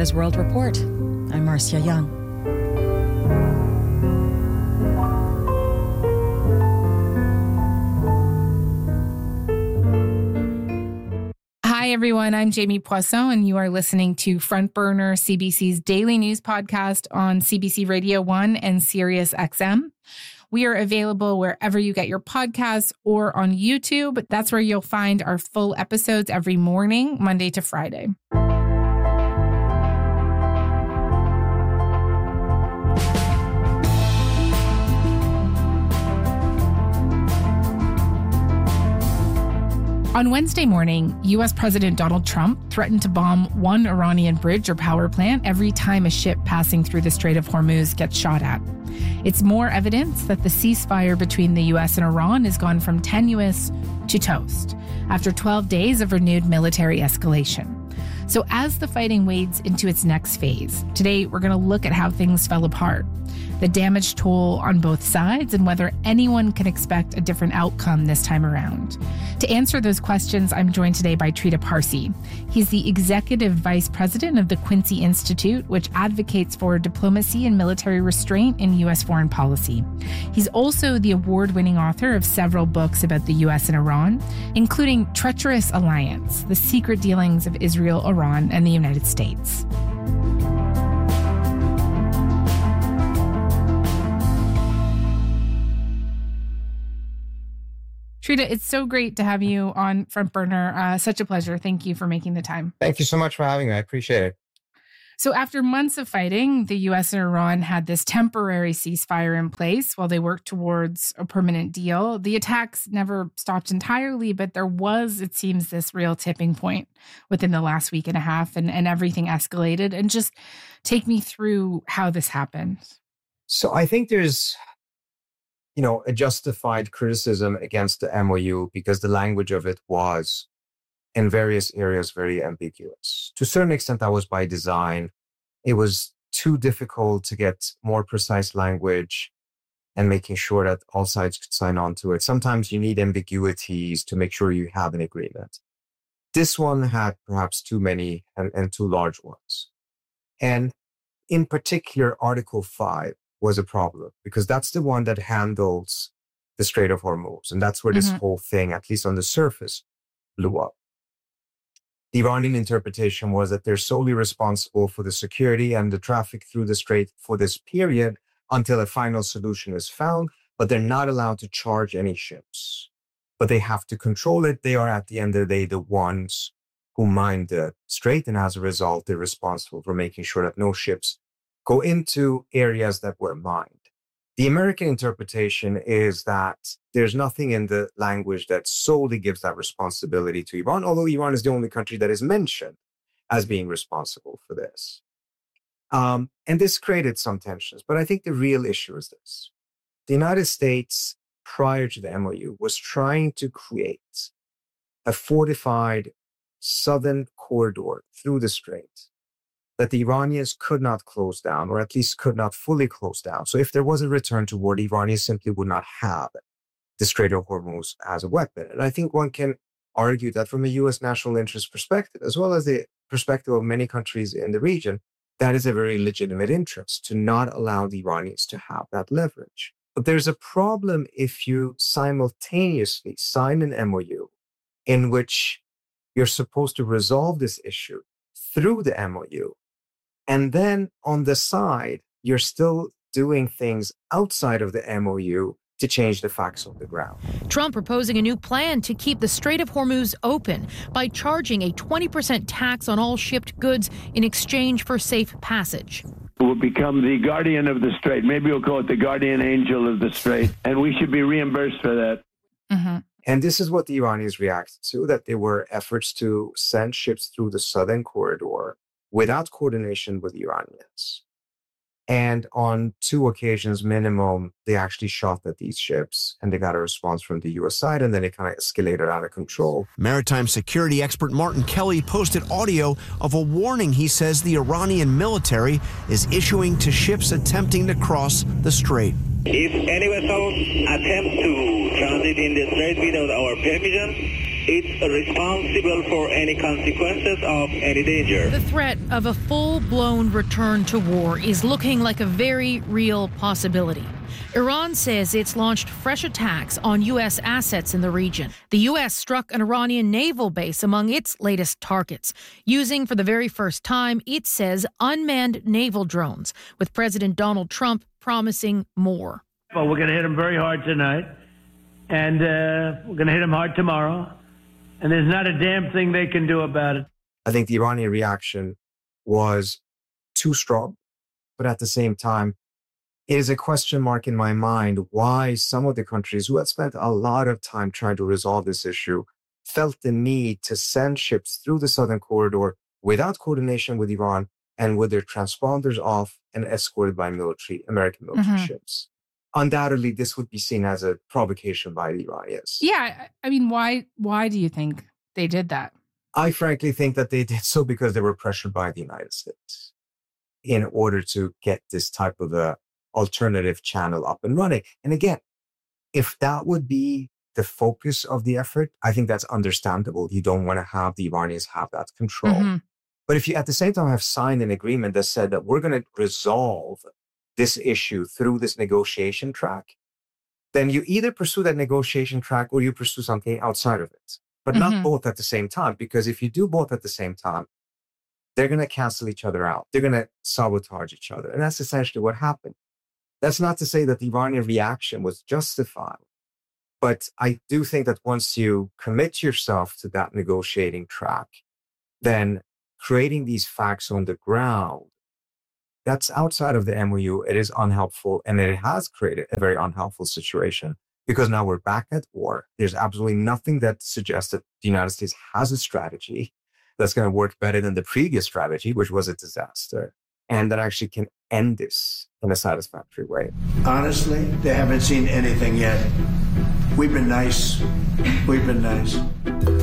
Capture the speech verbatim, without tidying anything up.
Canada's World Report. I'm Marcia Young. Hi, everyone. I'm Jamie Poisson, and you are listening to Front Burner, C B C's daily news podcast on C B C Radio one and Sirius X M. We are available wherever you get your podcasts or on YouTube. That's where you'll find our full episodes every morning, Monday to Friday. On Wednesday morning, U S President Donald Trump threatened to bomb one Iranian bridge or power plant every time a ship passing through the Strait of Hormuz gets shot at. It's more evidence that the ceasefire between the U S and Iran has gone from tenuous to toast after twelve days of renewed military escalation. So as the fighting wades into its next phase, today we're going to look at how things fell apart, the damage toll on both sides, and whether anyone can expect a different outcome this time around. To answer those questions, I'm joined today by Trita Parsi. He's the Executive Vice President of the Quincy Institute, which advocates for diplomacy and military restraint in U S foreign policy. He's also the award-winning author of several books about the U S and Iran, including Treacherous Alliance, The Secret Dealings of Israel, Iran, and the United States. Trita, it's so great to have you on Front Burner. Uh, such a pleasure. Thank you for making the time. Thank you so much for having me. I appreciate it. So after months of fighting, the U S and Iran had this temporary ceasefire in place while they worked towards a permanent deal. The attacks never stopped entirely, but there was, it seems, this real tipping point within the last week and a half, and, and everything escalated. And just take me through how this happened. So I think there's, you know, a justified criticism against the M O U because the language of it was, in various areas, very ambiguous. To a certain extent, that was by design. It was too difficult to get more precise language and making sure that all sides could sign on to it. Sometimes you need ambiguities to make sure you have an agreement. This one had perhaps too many and, and too large ones. And in particular, Article five was a problem because that's the one that handles the Strait of Hormuz. And that's where this mm-hmm. whole thing, at least on the surface, blew up. The Iranian interpretation was that they're solely responsible for the security and the traffic through the strait for this period until a final solution is found, but they're not allowed to charge any ships. But they have to control it. They are, at the end of the day, the ones who mine the strait, and as a result, they're responsible for making sure that no ships go into areas that were mined. The American interpretation is that there's nothing in the language that solely gives that responsibility to Iran, although Iran is the only country that is mentioned as being responsible for this. Um, and this created some tensions. But I think the real issue is this. The United States, prior to the M O U, was trying to create a fortified southern corridor through the strait that the Iranians could not close down, or at least could not fully close down. So if there was a return to war, the Iranians simply would not have the Strait of Hormuz as a weapon. And I think one can argue that from a U S national interest perspective, as well as the perspective of many countries in the region, that is a very legitimate interest to not allow the Iranians to have that leverage. But there's a problem if you simultaneously sign an M O U in which you're supposed to resolve this issue through the M O U. And then on the side, you're still doing things outside of the M O U to change the facts on the ground. Trump proposing a new plan to keep the Strait of Hormuz open by charging a twenty percent tax on all shipped goods in exchange for safe passage. Will become the guardian of the strait. Maybe we'll call it the guardian angel of the strait, and we should be reimbursed for that. Mm-hmm. And this is what the Iranians reacted to, that there were efforts to send ships through the southern corridor without coordination with the Iranians. And on two occasions minimum, they actually shot at these ships and they got a response from the U S side, and then it kind of escalated out of control. Maritime security expert Martin Kelly posted audio of a warning he says the Iranian military is issuing to ships attempting to cross the strait. If any vessel attempts to transit in the strait without our permission, it's responsible for any consequences of any danger. The threat of a full-blown return to war is looking like a very real possibility. Iran says it's launched fresh attacks on U S assets in the region. The U S struck an Iranian naval base among its latest targets, using for the very first time, it says, unmanned naval drones, with President Donald Trump promising more. Well, we're going to hit them very hard tonight, and uh, we're going to hit them hard tomorrow, and there's not a damn thing they can do about it. I think the Iranian reaction was too strong, but at the same time, it is a question mark in my mind why some of the countries who had spent a lot of time trying to resolve this issue felt the need to send ships through the southern corridor without coordination with Iran and with their transponders off and escorted by military, American military Mm-hmm. ships. Undoubtedly, this would be seen as a provocation by the Iranians. Yeah. I mean, why, why do you think they did that? I frankly think that they did so because they were pressured by the United States in order to get this type of a alternative channel up and running. And again, if that would be the focus of the effort, I think that's understandable. You don't want to have the Iranians have that control. Mm-hmm. But if you at the same time have signed an agreement that said that we're going to resolve this issue through this negotiation track, then you either pursue that negotiation track or you pursue something outside of it, but Mm-hmm. not both at the same time. Because if you do both at the same time, they're going to cancel each other out. They're going to sabotage each other. And that's essentially what happened. That's not to say that the Iranian reaction was justified, but I do think that once you commit yourself to that negotiating track, then creating these facts on the ground, that's outside of the M O U. It is unhelpful, and it has created a very unhelpful situation because now we're back at war. There's absolutely nothing that suggests that the United States has a strategy that's going to work better than the previous strategy, which was a disaster, and that actually can end this in a satisfactory way. Honestly, they haven't seen anything yet. We've been nice. We've been nice.